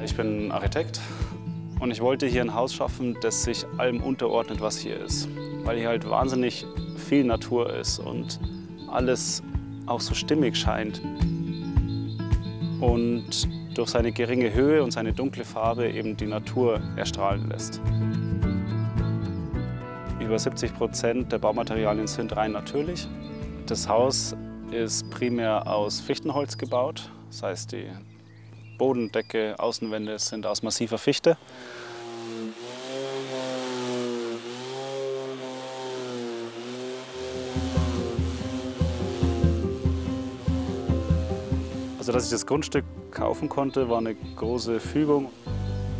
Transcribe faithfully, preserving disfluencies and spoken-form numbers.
Ich bin Architekt und ich wollte hier ein Haus schaffen, das sich allem unterordnet, was hier ist. Weil hier halt wahnsinnig viel Natur ist und alles auch so stimmig scheint. Und durch seine geringe Höhe und seine dunkle Farbe eben die Natur erstrahlen lässt. Über siebzig Prozent der Baumaterialien sind rein natürlich. Das Haus ist primär aus Fichtenholz gebaut. Das heißt, die Bodendecke, Außenwände sind aus massiver Fichte. Also, dass ich das Grundstück kaufen konnte, war eine große Fügung.